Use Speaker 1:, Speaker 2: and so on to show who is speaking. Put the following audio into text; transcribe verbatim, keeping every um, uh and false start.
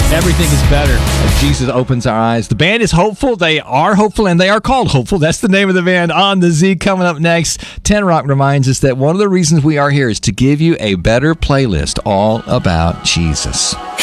Speaker 1: Everything is better as Jesus opens our eyes. The band is hopeful. They are hopeful, and they are called Hopeful. That's the name of the band on the Z. Coming up next, ten Rock reminds us that one of the reasons we are here is to give you a better playlist all about Jesus.